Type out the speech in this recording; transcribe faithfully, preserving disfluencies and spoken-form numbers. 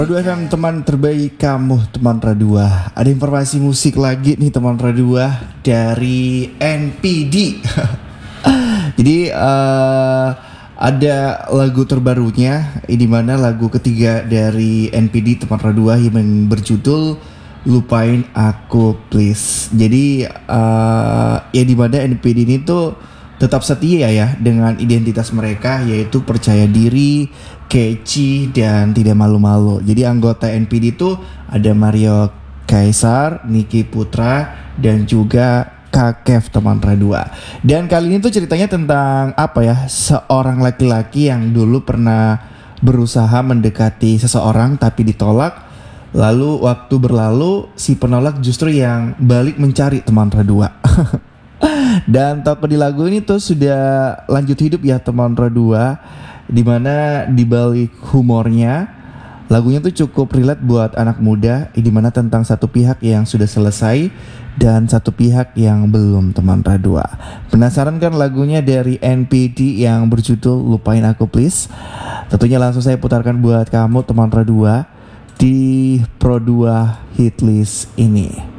Radua F M, teman terbaik kamu, teman Radua. Ada informasi musik lagi nih teman Radua dari N P D. Jadi uh, ada lagu terbarunya, di mana lagu ketiga dari N P D teman Radua yang berjudul Lupain Aku Please. Jadi uh, ya di mana N P D ini tuh tetap setia ya dengan identitas mereka, yaitu percaya diri, catchy, dan tidak malu-malu. Jadi anggota N P D itu ada Mario Kaisar, Niki Putra, dan juga Kak Kev teman Radua. Dan kali ini tuh ceritanya tentang apa ya? Seorang laki-laki yang dulu pernah berusaha mendekati seseorang tapi ditolak. Lalu waktu berlalu si penolak justru yang balik mencari teman Radua. Dan tokoh di lagu ini tuh sudah lanjut hidup ya teman Radua, dimana dibalik humornya lagunya tuh cukup relate buat anak muda, dimana tentang satu pihak yang sudah selesai dan satu pihak yang belum teman Radua. Penasaran kan lagunya dari N P D yang berjudul Lupain Aku Please? Tentunya langsung saya putarkan buat kamu teman Radua di Pro dua Hitlist ini.